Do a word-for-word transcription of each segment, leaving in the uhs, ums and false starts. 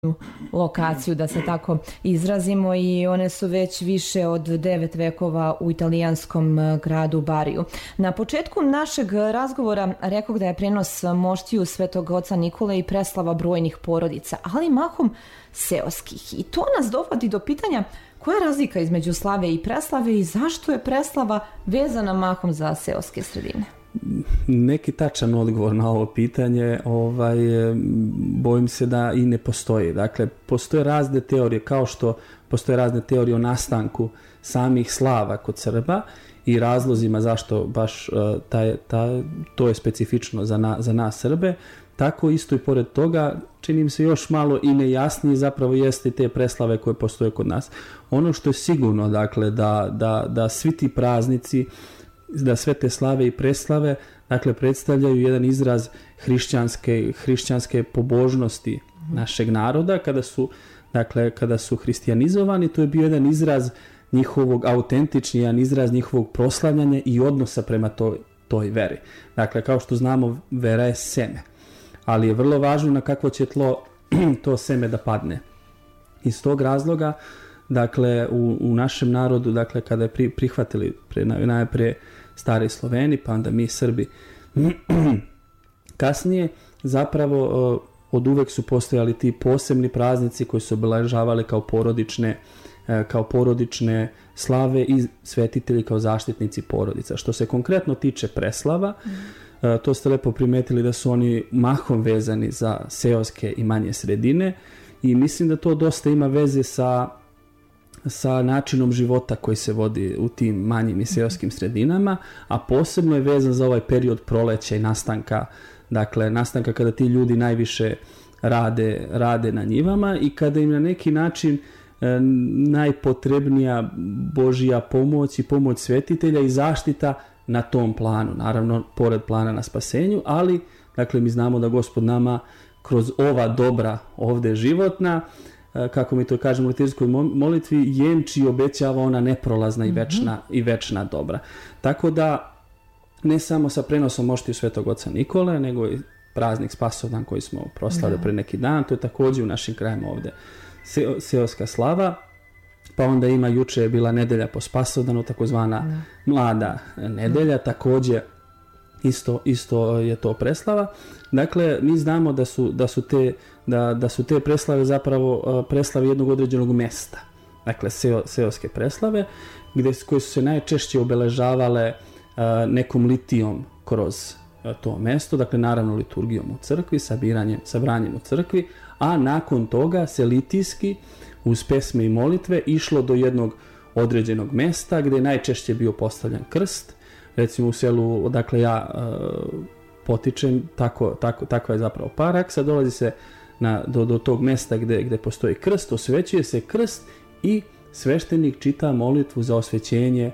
lokaciju, da se tako izrazimo, i one su već više od devet vekova u italijanskom gradu Bariju. Na početku našeg razgovora rekao da je prenos moštiju Svetog oca Nikole i preslava brojnih porodica, ali mahom seoskih. I to nas dovodi do pitanja koja je razlika između slave i preslave i zašto je preslava vezana mahom za seoske sredine? Neki tačan odgovor na ovo pitanje, ovaj, bojim se da i ne postoji. Dakle, postoje razne teorije, kao što postoje razne teorije o nastanku samih slava kod Srba i razlozima zašto baš taj, taj, to je specifično za, na, za nas Srbe, tako isto i pored toga čini mi se još malo i nejasnije zapravo jeste te preslave koje postoje kod nas. Ono što je sigurno, dakle, da, da, da svi ti praznici, da sve te slave i preslave, dakle, predstavljaju jedan izraz hrišćanske, hrišćanske pobožnosti našeg naroda. Kada su, dakle, kada su hristijanizovani, to je bio jedan izraz njihovog, autentični jedan izraz njihovog proslavljanja i odnosa prema toj, toj veri. Dakle, kao što znamo, vera je seme, ali je vrlo važno na kakvo će tlo to seme da padne. Iz tog razloga, dakle, u, u našem narodu, dakle, kada je pri, prihvatili pre, najpre stari Sloveni, pa onda mi Srbi, kasnije zapravo od uvek su postojali ti posebni praznici koji su obeležavali kao porodične, kao porodične slave i svetitelji kao zaštitnici porodica. Što se konkretno tiče preslava, mm. to ste lepo primetili da su oni mahom vezani za seoske i manje sredine i mislim da to dosta ima veze sa sa načinom života koji se vodi u tim manjim i seoskim sredinama, a posebno je vezan za ovaj period proleća i nastanka, dakle, nastanka kada ti ljudi najviše rade, rade na njivama i kada im na neki način e, najpotrebnija Božja pomoć i pomoć svetitelja i zaštita na tom planu, naravno pored plana na spasenju, ali, dakle, mi znamo da Gospod nama kroz ova dobra ovde životna, kako mi to kažemo u liturgijskoj molitvi, jemči i obećava ona neprolazna i večna, mm-hmm. i večna dobra. Tako da, ne samo sa prenosom moštiju Svetog oca Nikole, nego i praznik Spasovdan koji smo proslavili yeah. pre neki dan, to je također u našim krajima ovde Se, seoska slava, pa onda ima, juče je bila nedelja po Spasovdanu, takozvana yeah. mlada nedelja, yeah. također isto, isto je to preslava. Dakle, mi znamo da su, da su te Da, da su te preslave zapravo preslave jednog određenog mesta. Dakle, seo, seoske preslave, gdje, koje su se najčešće obeležavale a, nekom litijom kroz a, to mesto, dakle, naravno liturgijom u crkvi, sabiranjem, sabranjem u crkvi, a nakon toga se litijski, uz pesme i molitve, išlo do jednog određenog mesta, gdje je najčešće bio postavljen krst. Recimo u selu odakle ja a, potičem, tako, tako, takva je zapravo paraksa, dolazi se Na, do, do tog mesta gde, gde postoji krst, osvećuje se krst i sveštenik čita molitvu za osvećenje e,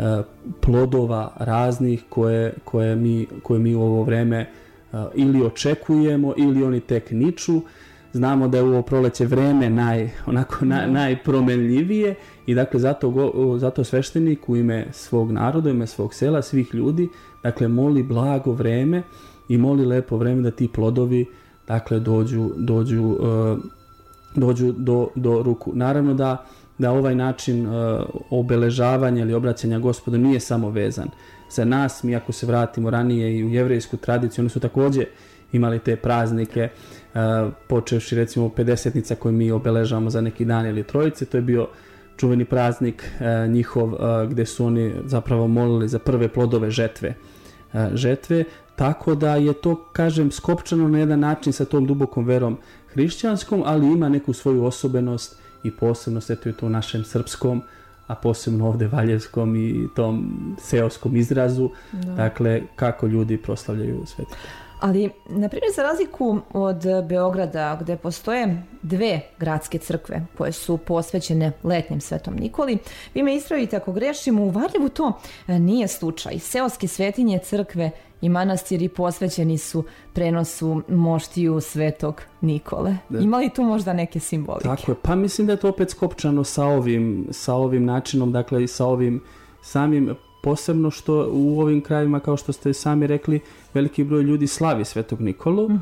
plodova raznih koje, koje, mi, koje mi u ovo vreme e, ili očekujemo ili oni tek niču. Znamo da je ovo proleće vreme naj, onako, na, najpromenljivije i dakle zato, go, zato sveštenik u ime svog naroda, u ime svog sela, svih ljudi, dakle moli blago vreme i moli lepo vreme da ti plodovi, dakle, dođu, dođu, uh, dođu do, do ruku. Naravno da, da ovaj način uh, obeležavanja ili obraćanja Gospodu nije samo vezan za nas. Mi ako se vratimo ranije i u jevrejsku tradiciju, oni su također imali te praznike, uh, počevši recimo pedesetnica koju mi obeležavamo za neki dan ili trojice, to je bio čuveni praznik uh, njihov uh, gdje su oni zapravo molili za prve plodove žetve. Uh, žetve. Tako da je to, kažem, skopčano na jedan način sa tom dubokom verom hrišćanskom, ali ima neku svoju osobenost i posebnost, eto je to u našem srpskom, a posebno ovdje valjevskom i tom seoskom izrazu, da. Dakle, kako ljudi proslavljaju svetitelja. Ali, na primjer, za razliku od Beograda, gdje postoje dve gradske crkve koje su posvećene letnjem Svetom Nikoli, vi me ispravite ako grešimo, u Valjevu to nije slučaj. Seoske svetinje, crkve i manastiri posvećeni su prenosu moštiju Svetog Nikole. Da. Ima li tu možda neke simbolike? Tako je, pa mislim da je to opet skopčano sa ovim, sa ovim načinom, dakle i sa ovim samim, posebno što u ovim krajevima, kao što ste sami rekli, veliki broj ljudi slavi Svetog Nikolu, uh-huh.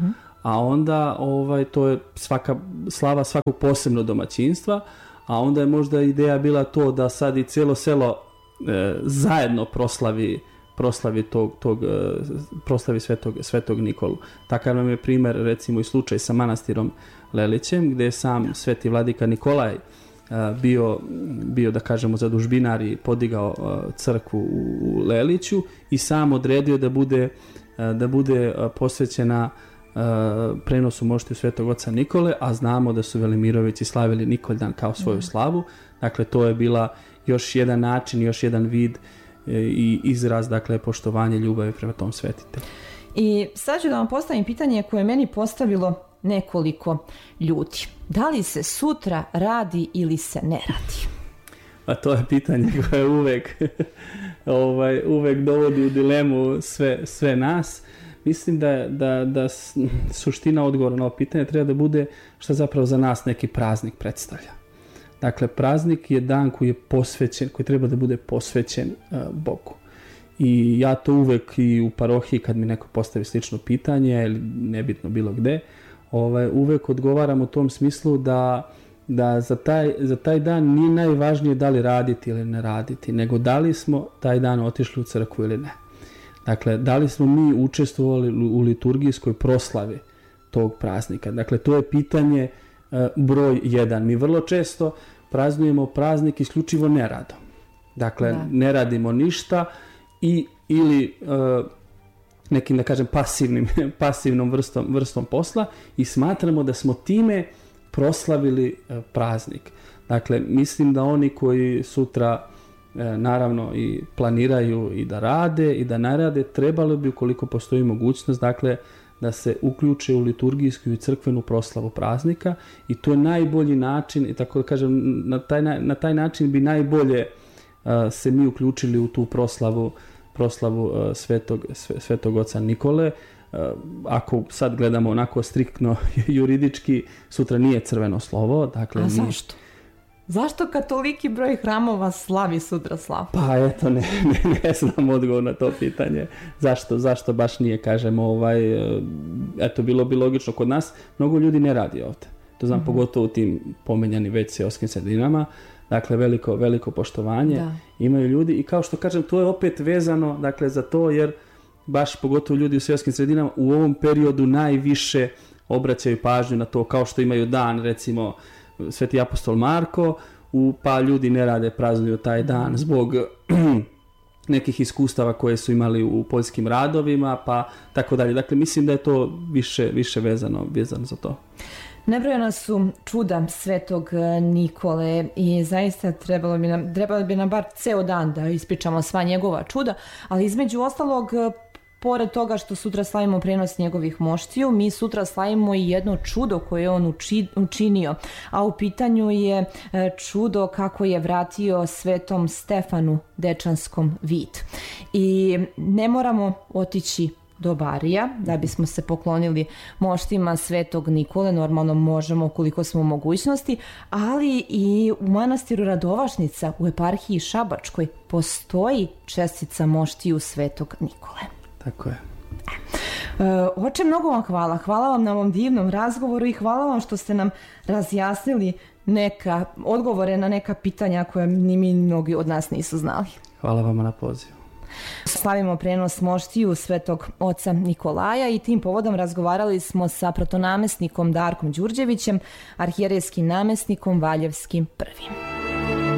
a onda ovaj, to je svaka, slava svakog posebnog domaćinstva, a onda je možda ideja bila to da sad i cijelo selo e, zajedno proslavi proslavi tog, tog e, proslavi svetog, svetog Nikolu. Takav nam je primjer recimo i slučaj sa manastirom Lelićem, gdje je sam sveti vladika Nikolaj bio, bio da kažemo zadužbinar i podigao crkvu u Leliću i sam odredio da bude, da bude posvećena prenosu moštiju svetog oca Nikole, a znamo da su Velimirovići slavili Nikoldan kao svoju slavu. Dakle, to je bila još jedan način, još jedan vid i izraz, dakle, poštovanje ljubavi prema tom svetitelju. I sad ću da vam postavim pitanje koje je meni postavilo nekoliko ljudi. Da li se sutra radi ili se ne radi? A to je pitanje koje uvek, ovaj, uvek dovodi u dilemu sve, sve nas. Mislim da, da, da suština odgovora na ovo pitanje treba da bude šta zapravo za nas neki praznik predstavlja. Dakle, praznik je dan koji je posvećen, koji treba da bude posvećen uh, Bogu. I ja to uvek i u parohiji kad mi neko postavi slično pitanje ili nebitno bilo gde, ovaj, uvek odgovaram u tom smislu da, da za, taj, za taj dan nije najvažnije da li raditi ili ne raditi, nego da li smo taj dan otišli u crkvu ili ne. Dakle, da li smo mi učestvovali u liturgijskoj proslavi tog praznika. Dakle, to je pitanje uh, broj jedan. Mi vrlo često praznujemo praznik isključivo neradom. Dakle, da. ne radimo ništa i ili uh, nekim, da kažem, pasivnim, pasivnom vrstom, vrstom posla i smatramo da smo time proslavili uh, praznik. Dakle, mislim da oni koji sutra uh, naravno i planiraju i da rade i da ne rade, trebalo bi, ukoliko postoji mogućnost, dakle, da se uključe u liturgijsku i crkvenu proslavu praznika i to je najbolji način, i tako da kažem, na taj, na taj način bi najbolje uh, se mi uključili u tu proslavu proslavu uh, svetog, svetog oca Nikole. Uh, ako sad gledamo onako striktno juridički, sutra nije crveno slovo. Dakle, A mi... zašto? Zašto katoliki broj hramova slavi sutra slavu? Pa eto, ne, ne, ne znam odgovor na to pitanje. Zašto, zašto baš nije, kažemo, ovaj, eto, bilo bi logično kod nas. Mnogo ljudi ne radi ovdje. To znam, mm-hmm. pogotovo u tim pomenjani već seoskim sredinama. Dakle, veliko, veliko poštovanje da. imaju ljudi i kao što kažem, to je opet vezano, dakle, za to, jer baš pogotovo ljudi u seoskim sredinama u ovom periodu najviše obraćaju pažnju na to, kao što imaju dan, recimo, Sveti apostol Marko, u, pa ljudi ne rade, praznuju taj dan zbog nekih iskustava koje su imali u poljskim radovima, pa tako dalje. Dakle, mislim da je to više, više vezano, vezano za to. Nebrojena su čuda svetog Nikole i zaista trebalo bi nam, trebalo bi nam bar ceo dan da ispričamo sva njegova čuda, ali između ostalog, pored toga što sutra slavimo prenos njegovih moštiju, mi sutra slavimo i jedno čudo koje je on uči, učinio, a u pitanju je čudo kako je vratio svetom Stefanu Dečanskom vid. I ne moramo otići do Barija da bismo se poklonili moštima svetog Nikole, normalno možemo koliko smo u mogućnosti, ali i u manastiru Radovašnica u eparhiji Šabačkoj postoji čestica moštiju svetog Nikole. Tako je. E, oče, mnogo vam hvala. Hvala vam na ovom divnom razgovoru i hvala vam što ste nam razjasnili neka odgovore na neka pitanja koja ni mi mnogi od nas nisu znali. Hvala vam na pozivu. Slavimo prenos moštiju svetog oca Nikolaja i tim povodom razgovarali smo sa protonamestnikom Darkom Đurđevićem, arhijerejskim namestnikom Valjevskim prvim.